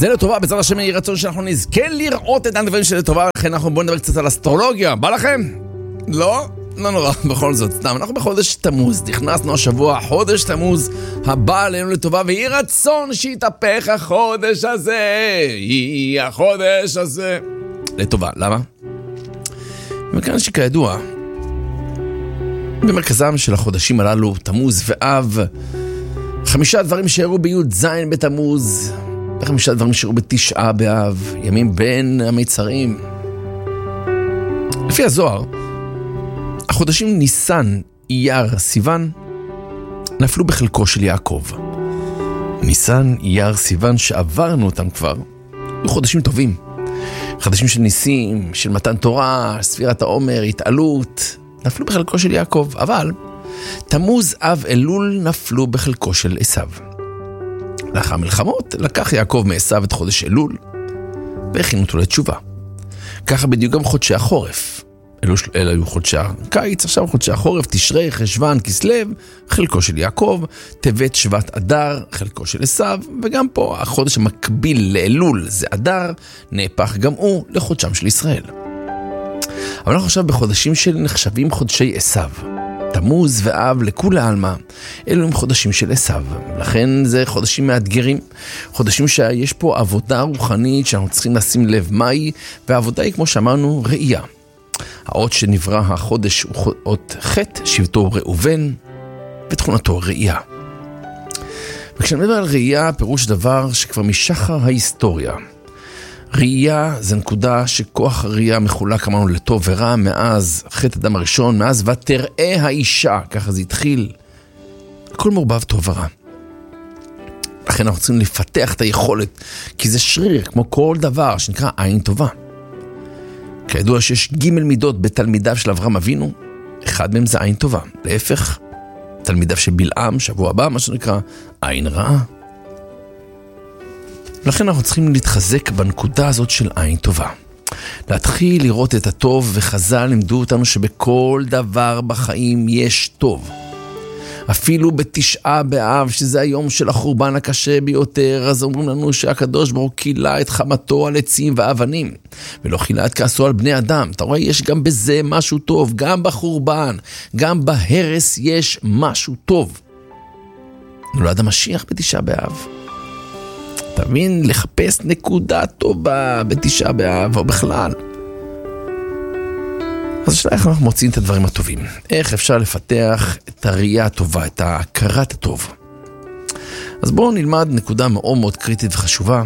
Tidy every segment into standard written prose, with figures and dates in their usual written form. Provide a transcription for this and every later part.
זה לטובה, בעזרת השם יהי רצון שאנחנו נזכה לראות את הדברים שלטובה, לכן אנחנו בואו נדבר קצת על אסטרולוגיה. בא לכם? לא? לא נורא, בכל זאת, סתם, אנחנו בחודש תמוז, נכנסנו השבוע, חודש תמוז, הבא עלינו לטובה, ויהי רצון שיתהפך החודש הזה, יהי החודש הזה לטובה. למה? מכאן שכידוע, במרכזם של החודשים הללו, תמוז ואב, 5 דברים שאירעו בי"ז בתמוז, ו5 דברים שאירעו בתשעה באב, ימים בין המצרים. לפי הזוהר, החודשים ניסן, אייר, סיוון, נפלו בחלקו של יעקב. ניסן, אייר, סיוון, שעברנו אותם כבר, היו חודשים טובים. חודשים של ניסים, של מתן תורה, ספירת העומר, התעלות, נפלו בחלקו של יעקב. אבל תמוז, אב, אלול נפלו בחלקו של עשיו. לאחר מלחמות לקח יעקב מעשיו את חודש אלול והכין אותו לתשובה. ככה בדיוק גם חודשי החורף. אלו היו חודשי הקיץ, עכשיו חודשי החורף, תשרי, חשוון, כסלו, חלקו של יעקב, טבת, שבט, אדר, חלקו של עשיו, וגם פה החודש המקביל לאלול זה אדר, נהפך גם הוא לחודשם של ישראל. אבל אנחנו עכשיו בחודשים שנחשבים חודשי עשיו. תמוז ואב לכולי עלמא, אלו הם חודשים של עשיו. לכן זה חודשים מאתגרים, חודשים שיש פה עבודה רוחנית שאנחנו צריכים לשים לב מהי, והעבודה היא כמו שאמרנו ראייה. האות שנברא החודש הוא אות חטא, שבטו ראובן, ותכונתו ראייה. וכשאני מדבר על ראייה, פירוש דבר שכבר משחר ההיסטוריה. ראייה זה נקודה שכוח הראייה מחולק אמרנו לטוב ורע, מאז חטא אדם הראשון, מאז ותראה האישה, ככה זה התחיל. הכל מעורבב טוב ורע. לכן אנחנו צריכים לפתח את היכולת, כי זה שריר, כמו כל דבר שנקרא עין טובה. כידוע שיש ג' מידות בתלמידיו של אברהם אבינו, אחד מהם זה עין טובה. להפך, תלמידיו של בלעם, שבוע הבא, מה שנקרא עין רעה. לכן אנחנו צריכים להתחזק בנקודה הזאת של עין טובה. להתחיל לראות את הטוב, וחז"ל לימדו אותנו שבכל דבר בחיים יש טוב. אפילו בתשעה באב, שזה היום של החורבן הקשה ביותר, אז אומרים לנו שהקדוש ברוך הוא קילה את חמתו על עצים ואבנים, ולא קילה את כעסו על בני אדם. אתה רואה, יש גם בזה משהו טוב, גם בחורבן, גם בהרס יש משהו טוב. נולד המשיח בתשעה באב. אתה מבין? לחפש נקודה טובה בתשעה באב, או בכלל. אז השאלה איך אנחנו מוצאים את הדברים הטובים. איך אפשר לפתח את הראייה הטובה, את ההכרת הטוב. אז בואו נלמד נקודה מאוד מאוד קריטית וחשובה.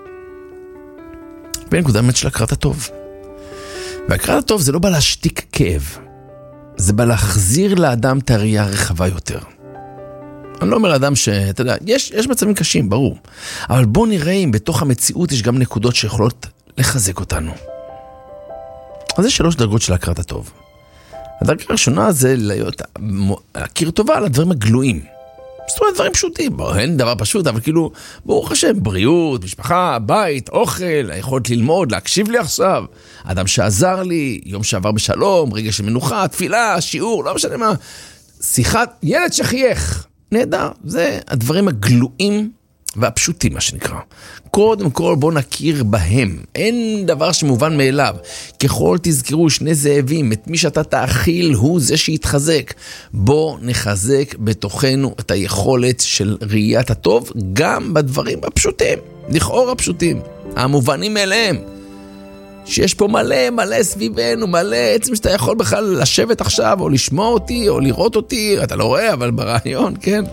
בנקודה באמת של הכרת הטוב. והכרת הטוב זה לא בא להשתיק כאב. זה בא להחזיר לאדם את הראייה הרחבה יותר. אני לא אומר לאדם שאתה יודע, יש מצבים קשים, ברור. אבל בואו נראה אם בתוך המציאות יש גם נקודות שיכולות לחזק אותנו. אז יש 3 דרגות של הכרת הטוב. הדרגה הראשונה זה להכיר טובה על הדברים הגלויים. זאת אומרת, דברים פשוטים. אין דבר פשוט, אבל כאילו, ברוך השם, בריאות, משפחה, בית, אוכל, היכולת ללמוד, להקשיב לי עכשיו. אדם שעזר לי, יום שעבר בשלום, רגע של מנוחה, תפילה, שיעור, לא משנה מה. שיחת ילד שחייך. נהדר, זה הדברים הגלויים והפשוטים, מה שנקרא. קודם כל בוא נכיר בהם. אין דבר שמובן מאליו. ככל תזכרו 2 זאבים, את מי שאתה תאכיל הוא זה שיתחזק. בוא נחזק בתוכנו את היכולת של ראיית הטוב, גם בדברים הפשוטים, לכאורה הפשוטים, המובנים אליהם. שיש פה מלא סביבנו, מלא עצם שאתה יכול בכלל לשבת עכשיו, או לשמוע אותי, או לראות אותי, אתה לא רואה, אבל ברעיון, כן?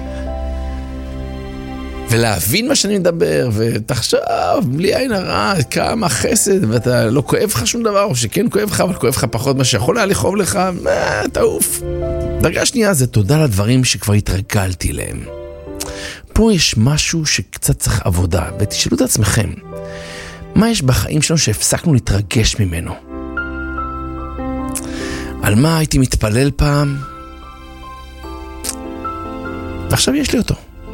ולהבין מה שאני מדבר, ותחשוב, בלי עין הרע, כמה חסד, ואתה לא כואב לך שום דבר, או שכן כואב לך, אבל כואב לך פחות מה שיכול היה לכאוב לך, תעוף. דרגה שנייה זה תודה לדברים שכבר התרגלתי להם. פה יש משהו שקצת צריך עבודה, ותשאלו את עצמכם, מה יש בחיים שלנו שהפסקנו להתרגש ממנו? על מה הייתי מתפלל פעם? ועכשיו יש לי אותו.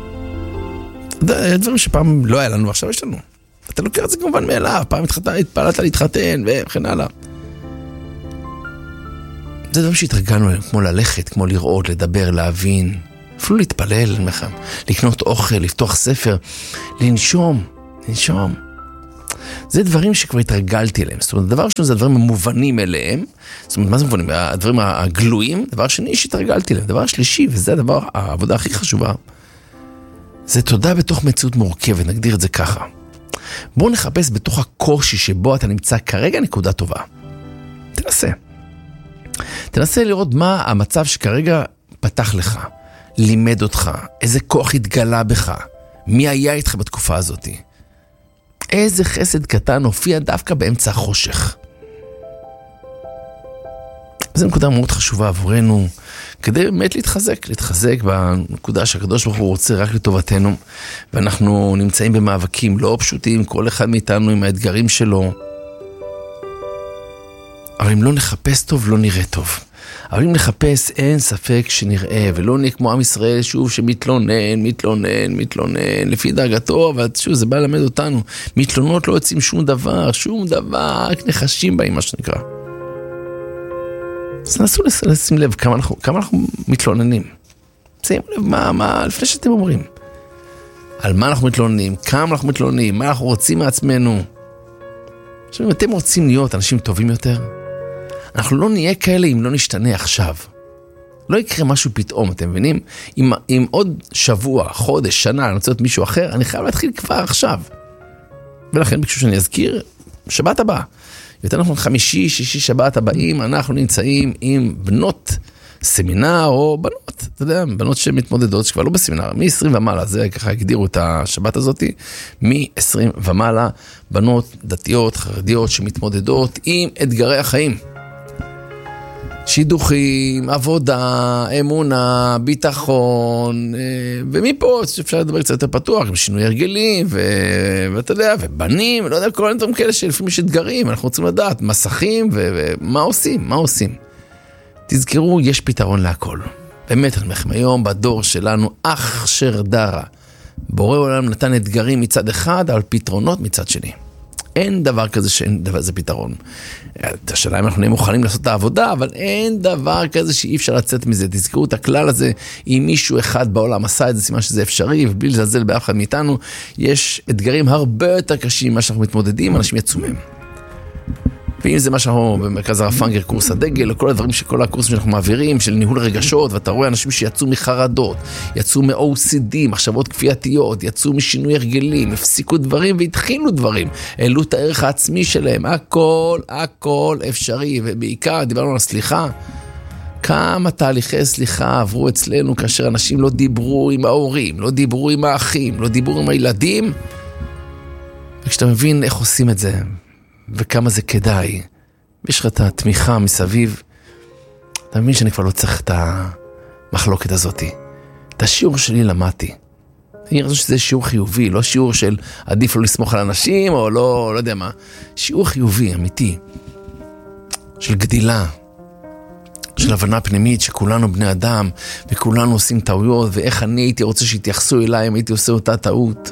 דברים שפעם לא היה לנו, עכשיו יש לנו. אתה לוקח את זה כמובן מאליו, פעם התפללת להתחתן וכן הלאה. זה דברים שהתרגלנו להם, כמו ללכת, כמו לראות, לדבר, להבין, אפילו להתפלל, לקנות אוכל, לפתוח ספר, לנשום. לנשום. זה דברים שכבר התרגלתי אליהם. זאת אומרת, דבר ראשון זה הדברים המובנים אליהם. זאת אומרת, מה זה מובנים? הדברים הגלויים. דבר שני שהתרגלתי אליהם. דבר שלישי, וזה הדבר, העבודה הכי חשובה, זה תודה בתוך מציאות מורכבת, נגדיר את זה ככה. בואו נחפש בתוך הקושי שבו אתה נמצא כרגע נקודה טובה. תנסה לראות מה המצב שכרגע פתח לך, לימד אותך, איזה כוח התגלה בך, מי היה איתך בתקופה הזאת. איזה חסד קטן הופיע דווקא באמצע החושך. זו נקודה מאוד חשובה עבורנו, כדי באמת להתחזק בנקודה שהקדוש ברוך הוא רוצה רק לטובתנו, ואנחנו נמצאים במאבקים לא פשוטים, כל אחד מאיתנו עם האתגרים שלו, אבל אם לא נחפש טוב, לא נראה טוב. אבל אם נחפש, אין ספק שנראה, ולא נהיה כמו עם ישראל, שוב, שמתלונן, לפי דאגתו, אבל שוב, זה בא ללמד אותנו. מתלונות לא יוצאים שום דבר, רק נחשים בהם, מה שנקרא. אז נסו לשים לב כמה אנחנו מתלוננים. שימו לב, לפני שאתם אומרים. על מה אנחנו מתלוננים, כמה אנחנו מתלוננים, מה אנחנו רוצים מעצמנו. עכשיו, אם אתם רוצים להיות אנשים טובים יותר, אנחנו לא נהיה כאלה אם לא נשתנה עכשיו. לא יקרה משהו פתאום, אתם מבינים? אם עוד שבוע, חודש, שנה, אני רוצה להיות מישהו אחר, אני חייב להתחיל כבר עכשיו. ולכן ביקשו שאני אזכיר, שבת הבאה. יותר נכון, חמישי, שישי, שבת הבאים, אנחנו נמצאים עם בנות סמינר, או בנות, אתה יודע, בנות שמתמודדות, שכבר לא בסמינר, מ-20 ומעלה, זה ככה הגדירו את השבת הזאת, מ-20 ומעלה, בנות דתיות, חרדיות, שמתמודדות עם אתגרי החיים. שידוכים, עבודה, אמונה, ביטחון, ומפה אפשר לדבר קצת יותר פתוח, עם שינוי הרגלים, ואתה יודע, ובנים, לא יודע, כל מיני דברים כאלה שלפעמים יש אתגרים, אנחנו רוצים לדעת, מסכים, ומה עושים? תזכרו, יש פתרון להכל. באמת, אני מכם היום, בדור שלנו, אך שרדרה. בורא עולם נתן אתגרים מצד אחד, אבל פתרונות מצד שני. אין דבר כזה שאין דבר זה פתרון. השאלה אם אנחנו נהיה מוכנים לעשות את העבודה, אבל אין דבר כזה שאי אפשר לצאת מזה. תזכרו את הכלל הזה, אם מישהו אחד בעולם עשה את זה, סימן שזה אפשרי, ובלי לזלזל באף אחד מאיתנו, יש אתגרים הרבה יותר קשים ממה שאנחנו מתמודדים, אנשים יצאו מהם. ואם זה מה שאנחנו במרכז הרב פנגר, קורס הדגל, כל הדברים שכל הקורסים שאנחנו מעבירים, של ניהול רגשות, ואתה רואה אנשים שיצאו מחרדות, יצאו מ-OCD, מחשבות כפייתיות, יצאו משינוי הרגלים, הפסיקו דברים והתחילו דברים, העלו את הערך העצמי שלהם, הכל אפשרי, ובעיקר דיברנו על הסליחה, כמה תהליכי סליחה עברו אצלנו, כאשר אנשים לא דיברו עם ההורים, לא דיברו עם האחים, לא דיברו עם הילדים, וכשאתה מבין איך עושים את זה, וכמה זה כדאי, ויש לך את התמיכה מסביב, אתה מבין שאני כבר לא צריך את המחלוקת הזאת. את השיעור שלי למדתי. אני חושב שזה שיעור חיובי, לא שיעור של עדיף לא לסמוך על אנשים, או לא יודע מה. שיעור חיובי, אמיתי, של גדילה, של הבנה פנימית, שכולנו בני אדם, וכולנו עושים טעויות, ואיך אני הייתי רוצה שיתייחסו אליי, אם הייתי עושה אותה טעות.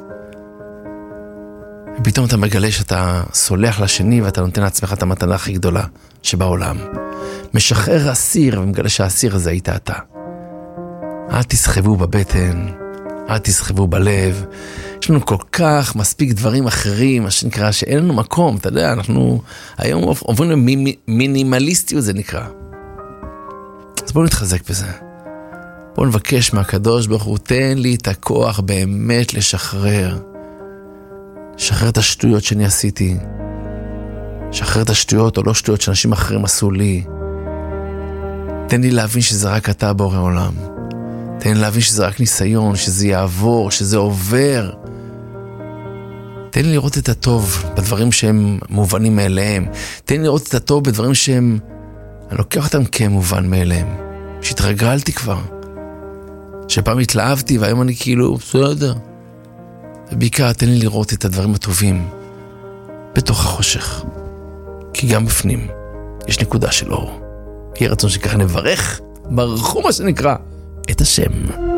ופתאום אתה מגלה שאתה סולח לשני, ואתה נותן לעצמך את המתנה הכי גדולה שבעולם. משחרר אסיר, ומגלה שהאסיר הזה היית אתה. אל תסחבו בבטן, אל תסחבו בלב. יש לנו כל כך מספיק דברים אחרים, מה שנקרא, שאין לנו מקום, אתה יודע, אנחנו היום עוברים למינימליסטיות, זה נקרא. אז בואו נתחזק בזה. בואו נבקש מהקדוש ברוך הוא, תן לי את הכוח באמת לשחרר. שחרר את השטויות שאני עשיתי. שחרר את השטויות או לא שטויות שאנשים אחרים עשו לי. תן לי להבין שזה רק אתה בורא עולם. תן לי להבין שזה רק ניסיון, שזה יעבור, שזה עובר. תן לי לראות את הטוב בדברים שהם מובנים מאליהם. תן לי לראות את הטוב בדברים שהם, אני לוקח אותם כמובן מאליהם. שהתרגלתי כבר. שפעם התלהבתי והיום אני כאילו, בסדר. ובעיקר תן לי לראות את הדברים הטובים בתוך החושך. כי גם בפנים יש נקודה של אור. יהיה רצון שככה נברך, ברכו מה שנקרא, את השם.